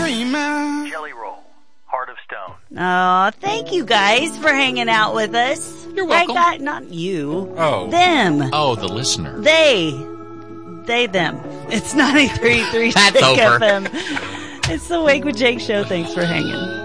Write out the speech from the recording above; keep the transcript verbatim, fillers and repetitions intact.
dreaming. Jelly Roll, Heart of Stone. Oh, thank you guys for hanging out with us. You're welcome. Right, guy? Not you. Oh. Them. Oh, the listener. They. They, them. It's ninety-three point three That's over. F M. It's the Wake with Jake show. Thanks for hanging.